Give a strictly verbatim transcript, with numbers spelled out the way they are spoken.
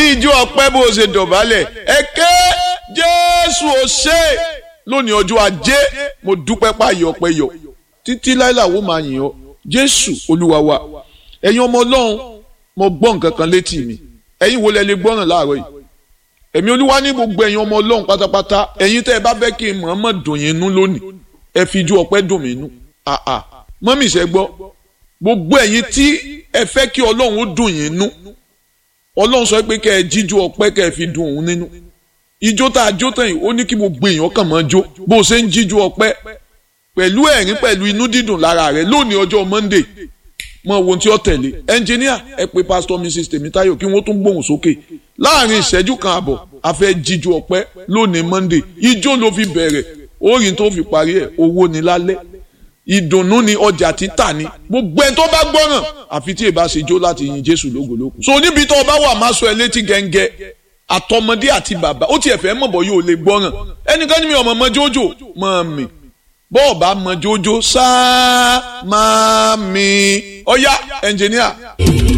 ijó ọpẹ́ bó ṣe dọ̀bálẹ̀ ẹ ké Jésù ó ṣe lónìí ọjọ́ ajé mo dúpẹ́ páyé ọpẹ́ yọ títí láìláwó máa yìn ọ́ Jésù Olúwa wa. Ẹ̀yin ọmọ Ọlọ́run mo gbọ́ nǹkan kan létí mi, ẹ̀yin wo lẹ lè gbọ́ràn láàárọ̀ yìí? Ẹ̀mí Olúwa ní gbogbo ẹ̀yin ọmọ Ọlọ́run pátápátá, ẹ̀yin tẹ́ ẹ bá fẹ́ kí n mọ̀ọ́mọ̀ dùn yín nú lónìí ẹ fi ijó ọpẹ́ dùn mí nú. àà mọ́mì ṣẹ́ gbọ́, gbogbo ẹ̀yin tí ẹ fẹ́ kí Ọlọ́run ó dùn yín nú, Ọlọ́run sọ pé kẹ́ ẹ jíjó ọpẹ́ kẹ́ ẹ fi dùn òun nínú. Ijó tá a jó tán yìí ó ní kí gbogbo èèyàn kàn máa jó bó o ṣe ń jíjó ọpẹ́ pẹ̀lú ẹ̀rín pẹ̀lú inú dídùn lára rẹ̀ lónìí ọjọ́ Monday. Mọ ohun tí ó tẹ̀lé ẹnjìníà ẹ pé pásítọ̀ Mrs Tèmítáyọ̀ kí wọ́n tún gbóhùn sókè láàrin ìṣẹ́jú kan àbọ̀ a fẹ́ jíjó ọpẹ́ lónìí Monday. Ijó ló fi bẹ̀rẹ̀ orin tó fi parí ẹ̀ owó ni lálẹ́, ìdùnnú ni, ọjà títà ni, gbogbo ẹni tó bá gbọ́ràn àfi tí èbá ṣe jó láti yin Jésù lógológun. So níbi tó o bá wà máa sọ ẹ létí gẹ́ngẹ́ àtọmọdé àti bàbá ó tiẹ̀ fẹ́ mọ̀ bọ́ yóò lè gbọ́ràn. Ẹnikẹ́ni mi ọmọ mọ jójó mọ́ mi bọ́ọ̀ bá mọ jójó sáá máa mi ọ̀yá ẹnjìníà.